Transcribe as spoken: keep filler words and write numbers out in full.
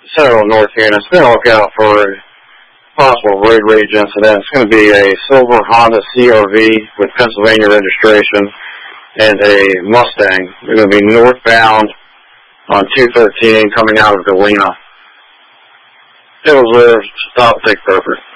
Central North units, be on the lookout for a possible road rage incident. It's going to be a silver Honda C R V with Pennsylvania registration and a Mustang. They're going to be northbound on two thirteen coming out of Galena. It was a stop, take purpose.